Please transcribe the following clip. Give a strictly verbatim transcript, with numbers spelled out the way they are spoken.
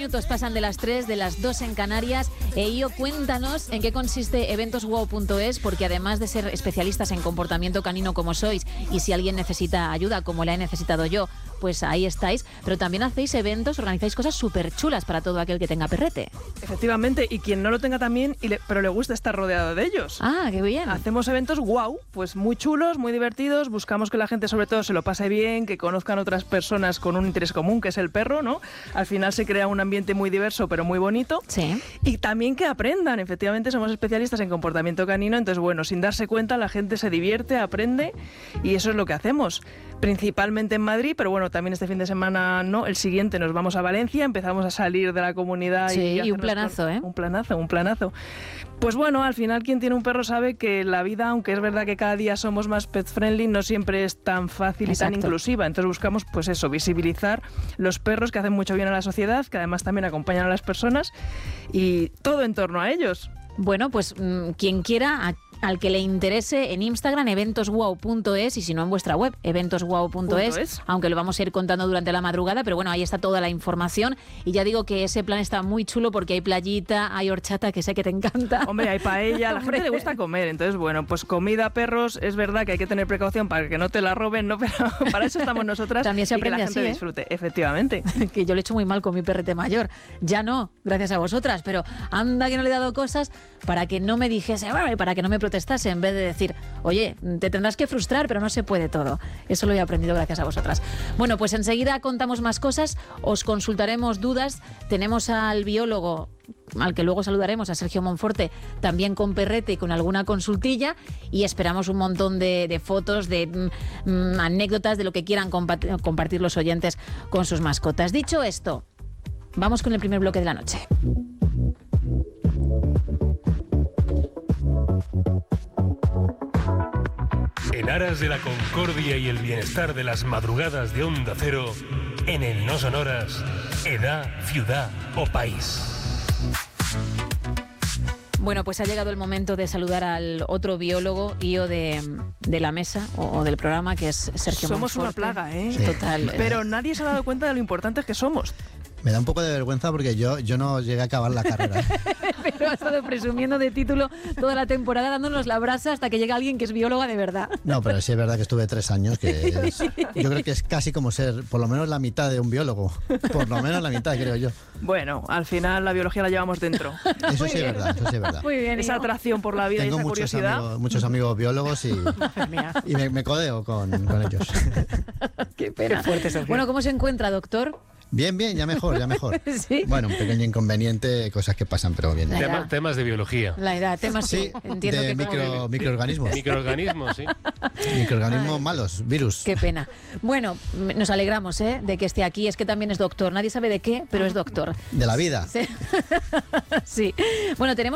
minutos pasan de las tres, de las dos en Canarias. E Io, cuéntanos en qué consiste eventos wow punto es, porque además de ser especialistas en comportamiento canino como sois, y si alguien necesita ayuda como la he necesitado yo, pues ahí estáis, pero también hacéis eventos, organizáis cosas súper chulas para todo aquel que tenga perrete. Efectivamente, y quien no lo tenga también, y le, pero le gusta estar rodeado de ellos. Ah, qué bien. Hacemos eventos wow, pues muy chulos, muy divertidos, buscamos que la gente sobre todo se lo pase bien, que conozcan otras personas con un interés común, que es el perro, ¿no? Al final se crea un ambiente muy diverso, pero muy bonito. Sí. Y también que aprendan, efectivamente somos especialistas en comportamiento canino, entonces bueno, sin darse cuenta la gente se divierte, aprende, y eso es lo que hacemos. Principalmente en Madrid, pero bueno, también este fin de semana no, el siguiente nos vamos a Valencia, empezamos a salir de la comunidad. Sí, y, y un planazo, ¿eh? Un planazo, un planazo. Pues bueno, al final quien tiene un perro sabe que la vida, aunque es verdad que cada día somos más pet friendly, no siempre es tan fácil Exacto. y tan inclusiva. Entonces buscamos, pues eso, visibilizar los perros que hacen mucho bien a la sociedad, que además también acompañan a las personas, y todo en torno a ellos. Bueno, pues mmm, quien quiera, a, al que le interese, en Instagram eventos wow punto es, y si no en vuestra web eventos wow punto es, aunque lo vamos a ir contando durante la madrugada, pero bueno, ahí está toda la información. Y ya digo que ese plan está muy chulo porque hay playita, hay horchata, que sé que te encanta. Hombre, hay paella, a la gente le gusta comer, entonces bueno, pues comida, perros, es verdad que hay que tener precaución para que no te la roben, ¿no? Pero para eso estamos nosotras. También se aprende y que la gente así, ¿eh? disfrute, efectivamente. Que yo le echo muy mal con mi perrete mayor. Ya no, gracias a vosotras, pero anda que no le he dado cosas para que no me dijese, para que no me protestase, en vez de decir, oye, te tendrás que frustrar, pero no se puede todo. Eso lo he aprendido gracias a vosotras. Bueno, pues enseguida contamos más cosas, os consultaremos dudas. Tenemos al biólogo, al que luego saludaremos, a Sergio Monforte, también con perrete y con alguna consultilla, y esperamos un montón de, de fotos, de mm, anécdotas, de lo que quieran compa- compartir los oyentes con sus mascotas. Dicho esto, vamos con el primer bloque de la noche. En aras de la concordia y el bienestar de las madrugadas de Onda Cero, en el No Sonoras, edad, ciudad o país. Bueno, pues ha llegado el momento de saludar al otro biólogo, Io, de, de la mesa o, o del programa, que es Sergio Somos Monforte. una plaga, ¿eh? Sí. Total. Pero nadie se ha dado cuenta de lo importantes que somos. Me da un poco de vergüenza porque yo, yo no llegué a acabar la carrera. Pero ha estado presumiendo de título toda la temporada, dándonos la brasa hasta que llega alguien que es bióloga de verdad. No, pero sí es verdad que estuve tres años, que es, yo creo que es casi como ser por lo menos la mitad de un biólogo. Por lo menos la mitad, creo yo. Bueno, al final la biología la llevamos dentro. Eso sí es verdad, eso sí es verdad. Muy bien. Esa atracción por la vida Tengo y esa muchos curiosidad. amigos, muchos amigos biólogos y, y me, me codeo con, con ellos. Qué pena. Qué fuerte, Sergio. Bueno, ¿cómo se encuentra, doctor? Bien, bien, ya mejor, ya mejor. Sí. Bueno, un pequeño inconveniente, cosas que pasan, pero bien. La edad. Tema- temas de biología. La edad, temas sí, Sí, entiendo de que micro, microorganismos. Microorganismos, sí. Microorganismos malos, virus. Qué pena. Bueno, m- nos alegramos, ¿eh?, de que esté aquí. Es que también es doctor. Nadie sabe de qué, pero es doctor. De la vida. Sí. Sí. Bueno, tenemos